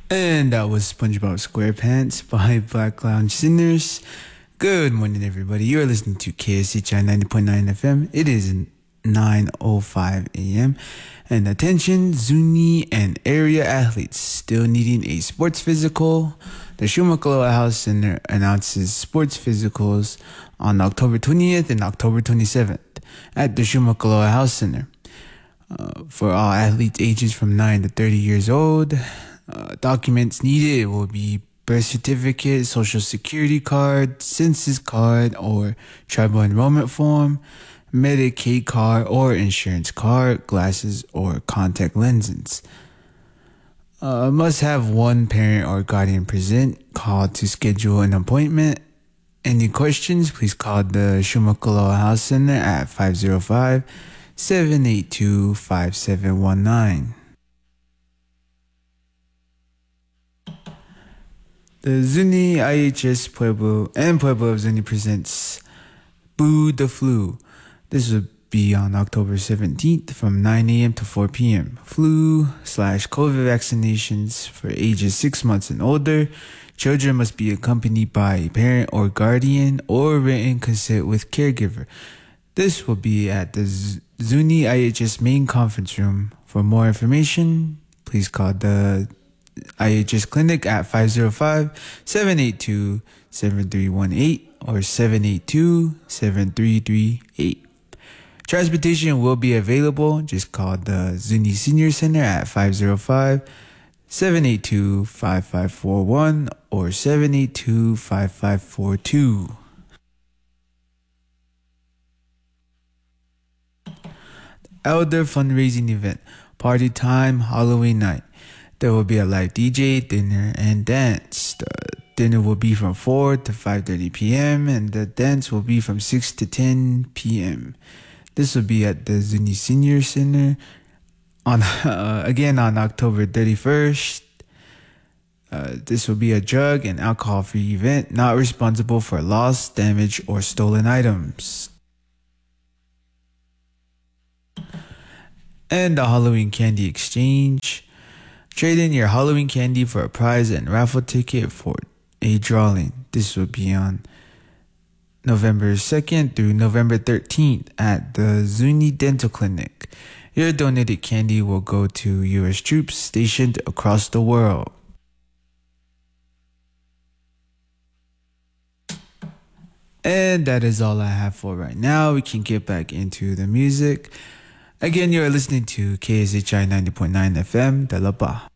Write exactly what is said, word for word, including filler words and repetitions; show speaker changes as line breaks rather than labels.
And that was SpongeBob SquarePants by Black Lounge Sinners. Good morning, everybody. You are listening to K S H I ninety point nine F M. It is nine oh five a.m. And attention, Zuni and area athletes still needing a sports physical. The Shumakaloa House Center announces sports physicals on October twentieth and October twenty-seventh at the Shumakaloa House Center. Uh, for all athletes ages from nine to thirty years old, uh, documents needed will be birth certificate, social security card, census card, or tribal enrollment form, Medicaid card or insurance card, glasses, or contact lenses. Uh, must have one parent or guardian present. Call to schedule an appointment. Any questions, please call the Shumakaloa House Center at five oh five, seven eight two, five seven one nine. The Zuni I H S Pueblo and Pueblo of Zuni presents Boo the Flu. This will be on October seventeenth from nine a.m. to four p.m. Flu slash COVID vaccinations for ages six months and older. Children must be accompanied by a parent or guardian or written consent with caregiver. This will be at the Z- Zuni I H S main conference room. For more information, please call the I H S clinic at five oh five, seven eight two, seven three one eight or seven eight two, seven three three eight. Transportation will be available. Just call the Zuni Senior Center at five oh five, seven eight two, five five four one or seven eight two, five five four two. Elder fundraising event, party time, Halloween night. There will be a live D J, dinner, and dance. The dinner will be from four to five thirty p.m. and the dance will be from six to ten p.m. This will be at the Zuni Senior Center on uh, again on October thirty-first. Uh, this will be a drug and alcohol-free event, not responsible for loss, damage, or stolen items. And the Halloween candy exchange. Trade in your Halloween candy for a prize and raffle ticket for a drawing. This will be on November second through November thirteenth at the Zuni Dental Clinic. Your donated candy will go to U S troops stationed across the world. And that is all I have for right now. We can get back into the music. Again, you are listening to K S H I ninety point nine F M, De La Ba.